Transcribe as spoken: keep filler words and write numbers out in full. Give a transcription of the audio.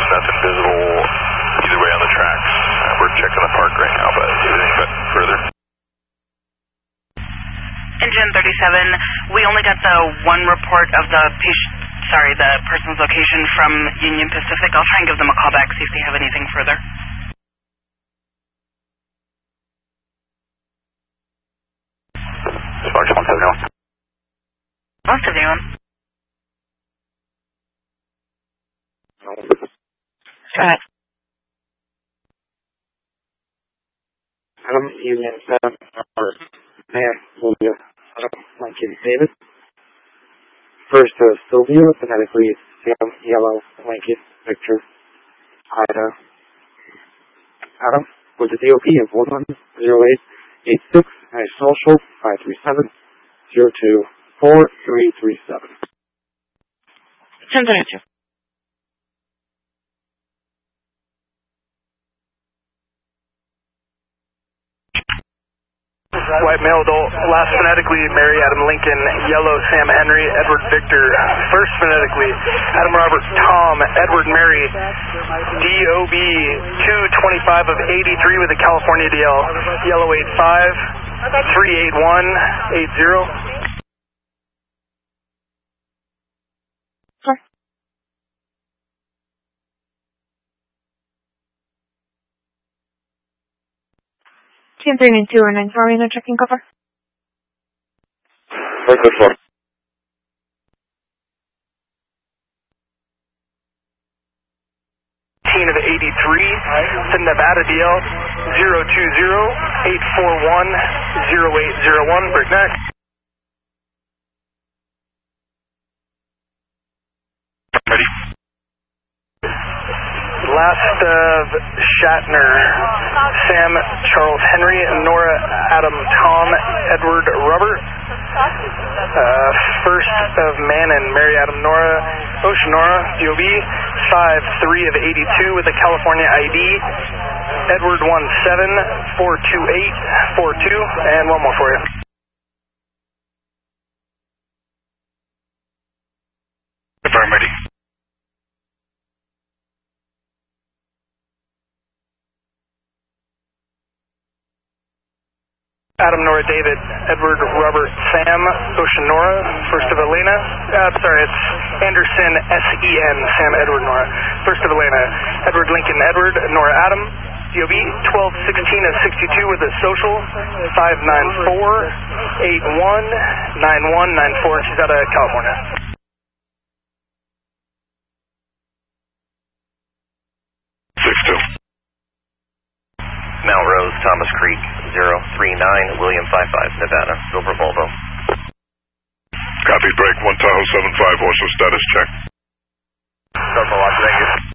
nothing visible either way on the tracks. Uh, we're checking the park right now, but anything but further. Engine thirty-seven, we only got the one report of the patient, sorry, the person's location from Union Pacific. I'll try and give them a call back, see if they have anything further. Sparks one seventy-one. one seventy-one. Go ahead. Adam, Union seven, or Mayor, Sylvia, Adam, Lincoln, David. First to Sylvia, phonetically Sam, Yellow, Lincoln, Victor, Ida. Adam, with the D O P of one one zero eight eight six, and a social five three seven zero two four three three seven. ten thirty-two. White male adult, last phonetically Mary Adam Lincoln, yellow Sam Henry, Edward Victor, first phonetically Adam Robert Tom, Edward Mary, D O B two twenty-five of eighty-three with a California D L, yellow eight five, three eight one eight zero. ten three nine two or nine sorry, no checking cover. First this one. eighteen of eighty-three, the Nevada D L, zero two zero eight four one zero eight zero one, Brickneck. Ready. Last of Shatner, Sam Charles Henry, Nora Adam Tom, Edward Robert. Uh, first of Mannon, Mary Adam Nora, Oceanora, D O B, five three of eighty-two with a California I D, Edward one seven four two eight four two, and one more for you. If I'm ready. Adam Nora David, Edward Robert Sam, Oceanora, first of Elena. Uh, sorry, it's Anderson S E N, Sam Edward Nora, first of Elena. Edward Lincoln Edward, Nora Adam, D O B twelve sixteen of sixty-two with a social, five nine four eight one nine one nine four. She's out of California. six two. Mount Rose, Thomas Creek, zero three nine, William five five, Nevada, Silver Volvo. Copy, break, one Tahoe seven five, also status check. Silver Watch, thank you.